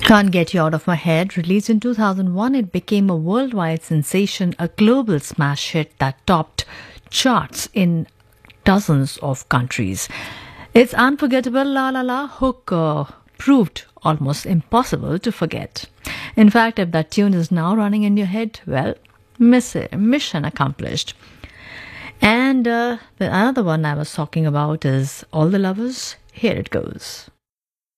Can't Get You Out of My Head, released in 2001, it became a worldwide sensation, a global smash hit that topped charts in dozens of countries. Its unforgettable La La La hook proved almost impossible to forget. In fact, if that tune is now running in your head, well, mission accomplished. And the another one I was talking about is All the Lovers. Here it goes.